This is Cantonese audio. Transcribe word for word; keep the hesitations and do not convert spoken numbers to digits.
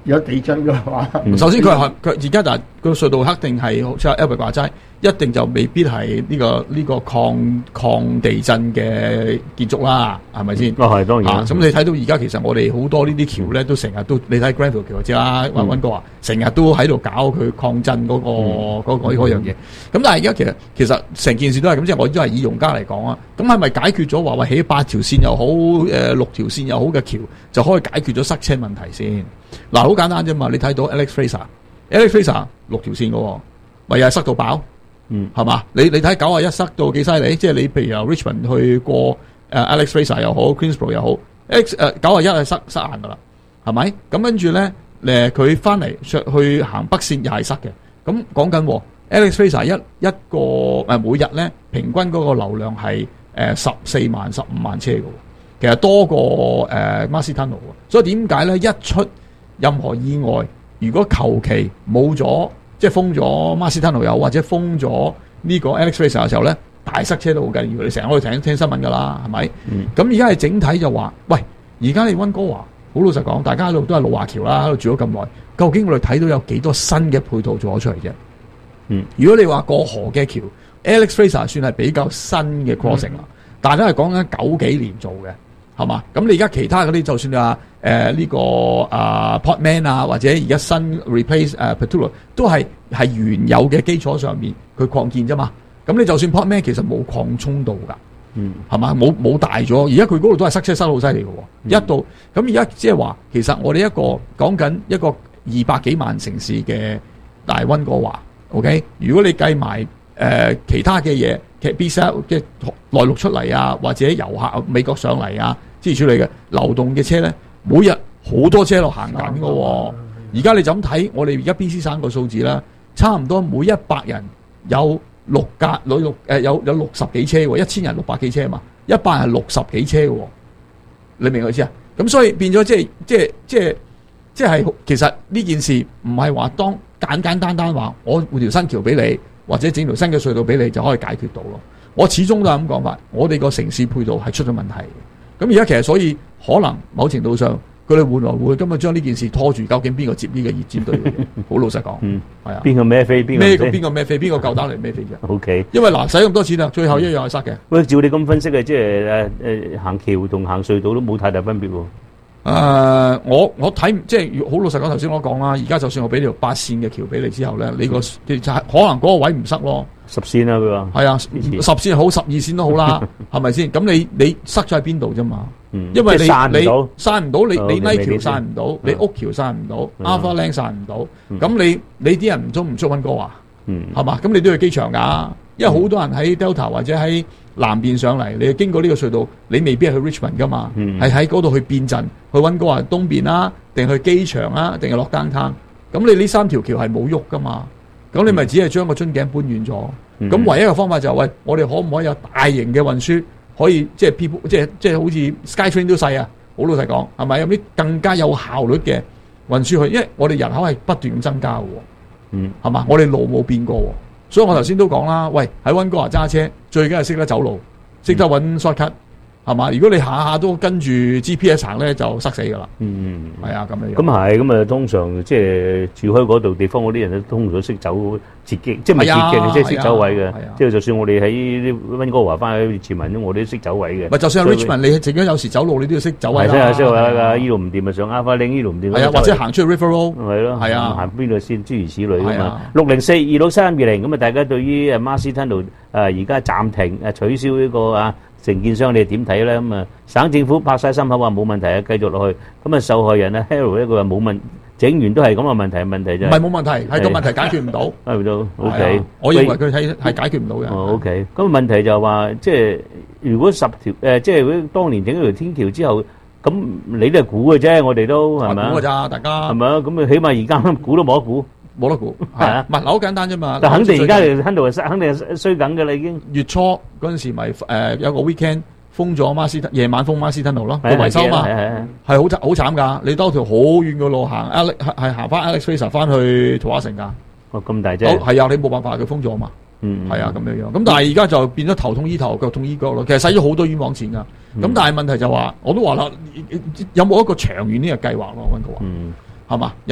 有地震嘅話， 嗯、首先佢係佢而家就係個隧道肯定係好似阿 Albert 話齋，一定就未必係呢、呢個呢、呢個抗抗地震嘅建築啦，係咪先？ 哦，係當然。 咁、啊、你睇到而家其實我哋好多呢啲橋咧，都成日都你睇 Grenfell 橋就知啦，溫溫哥華成日都喺度搞佢抗震嗰、嗰個嗰嗰嗰樣嘢。咁但係而家其實其實成件事都係咁，即係我都係以用家嚟講啊。咁係咪解決咗話話起八條線又好，誒、呃、六條線又好嘅橋就可以解決咗塞車問題先？嗱，好簡單啫嘛！你睇到 Alex Fraser，Alex Fraser 六條線嘅，咪又係塞到爆，嗯，係嘛？你你睇九啊一塞到幾犀利？即係你譬如由 Richmond 去過誒、呃、Alex Fraser 又好 ，Queensborough 又好 ，X 誒九啊一係塞塞硬噶啦，係咪？咁跟住咧，誒佢翻嚟去行北線又係塞嘅。咁講緊 Alex Fraser 一一個誒、呃、每日咧平均嗰個流量係誒十四萬、十五萬車嘅，其實多過誒 Marcy Tunnel。所以點解咧一出任何意外，如果求其冇咗，即係封咗 Marcy Tunnel 又或者封咗呢個 Alex Fraser 嘅時候咧，大塞車都好緊要。你成日可以聽聽新聞㗎啦，係咪？咁而家係整體就話，喂，而家你溫哥華，好老實講，大家喺度都係老華僑啦，喺度住咗咁耐，究竟我哋睇到有幾多新嘅配套做咗出嚟啫？嗯，如果你話過河嘅橋 ，Alex Fraser 算係比較新嘅 crossing 啦、嗯，但係都係講緊九幾年做嘅。係嘛？咁你而家其他嗰啲，就算話誒呢個啊、呃、Portman 啊，或者而家新 replace 誒、呃、Petula 都係係原有嘅基礎上面佢擴建啫嘛。咁你就算 Portman 其實冇擴充到㗎，嗯，係嘛？冇冇大咗。而家佢嗰度都係塞車塞到好犀利嘅喎，嗯、一度咁而家即係話，其實我哋一個講緊一個二百幾萬城市嘅大溫哥華 ，OK？ 如果你計埋誒、呃、其他嘅嘢，其實 B C L 嘅內陸出嚟啊，或者遊客美國上嚟啊。支持處理嘅流動嘅車咧，每日好多車落行緊嘅。而家你就咁睇，我哋而家 B C 省個數字啦，差唔多每一百人有六架六誒有有六十幾車喎，一千人六百幾車嘛，一百人係六十幾車喎。你明我意思啊？咁所以變咗即係即係即係即係其實呢件事唔係話當簡簡單單話我換條新橋俾你，或者整條新嘅隧道俾你就可以解決到咯。我始終都係咁講法，我哋個城市配套係出咗問題。咁而家其實所以可能某程度上佢哋換來換去，今日將呢件事拖住，究竟邊個接呢個熱煎堆？好老實講，嗯，係啊， 邊個孭飛邊個孭邊個孭飛，邊個夠膽嚟孭飛啫 ？O K， 因為嗱使咁多錢啊，最後一樣係塞嘅。 喂，照你咁分析嘅，即係誒誒行橋同行隧道都冇太大分別喎。 誒、呃，我我睇即係好老實講，頭先我講啦，而家就算我俾條八線嘅橋俾你之後咧，你個其實可能嗰個位唔塞咯， 十線啦佢話， 係啊，十線好，十二線都好啦，係咪先？咁你你塞咗喺邊度啫嘛？嗯，因為你你閂唔到，你你呢橋閂唔到，你屋橋閂唔到 ，Alpha Lane 閂唔到，咁你你啲人唔中唔中溫哥華？嗯，係嘛？咁你都要機場噶，因為好多人喺 Delta 或者喺南邊上嚟，你經過呢個隧道，你未必係去 Richmond 噶嘛，係喺嗰度去變陣，去溫哥華東邊啦，定去機場啊，定係落更灘。咁你呢三條橋係冇喐噶嘛？咁你咪只係將個樽頸搬遠咗。咁、嗯、唯一嘅方法就係、是、喂，我哋可唔可以有大型嘅運輸，可以即係 people，即係即係好似 SkyTrain 都細啊。好老實講，係咪有啲更加有效率嘅運輸去？因為我哋人口係不斷咁增加嘅，嗯，係嘛？我哋路冇變過。所以我頭先都講啦，喂，喺溫哥華揸車最緊係識得走路，識得揾 shortcut，係嘛？如果你下下都跟住 G P S 行咧，就塞死噶啦。嗯，係啊，咁樣。咁係，咁啊，通常即係住開嗰度地方嗰啲人都通常都識走捷徑，即係唔係捷徑，即係識走位嘅。即係就算我哋喺溫哥華翻去前文，我哋都識走位嘅。 咪就算 Richmond，你自己有時走路，你都要識走位啦。 係識識位㗎，依度唔掂咪上 Alpha Lane，依度唔掂。 係啊，或者行出去 River Road。 係咯， 係啊， 行邊度先？諸如此類㗎嘛。六零四二六三二零咁啊，大家對於誒 Marcy Tunnel 誒而家暫停誒取消呢個啊承建商，你哋點睇咧？咁啊，省政府拍晒心口話冇問題啊，繼續落去。咁啊，受害人啊 Harold 咧，佢話冇問，整完都係咁嘅問題，問題就唔係冇問題，係個問題解決唔到。 解決到 OK， 我認為佢係係解決唔到嘅。 哦 OK，咁問題就係話，即係如果十條誒，即係如果當年整咗條天橋之後，咁你都係估嘅啫，我哋都係咪啊？ 估嘅咋，大家係咪啊？咁啊，起碼而家估都冇得估。 冇得估，係啊，唔係好簡單啫嘛。 但肯定而家喺度係肯定係衰緊嘅啦，已經。 月初嗰陣時咪誒有個 weekend 封咗 Marcy，夜晚封 Marcy Tunnel 咯，個維修嘛，係好好慘㗎。你兜條好遠嘅路行 ，Alex 係行翻 Alex Fraser 翻去土華城㗎。 哦，咁大啫。 係啊，你冇辦法，佢封咗嘛。嗯，係啊，咁樣樣。咁但係而家就變咗頭痛醫頭，腳痛醫腳咯。其實使咗好多冤枉錢㗎。咁但係問題就話，我都話啦，有冇一個長遠呢個計劃咯？溫哥華，係嘛？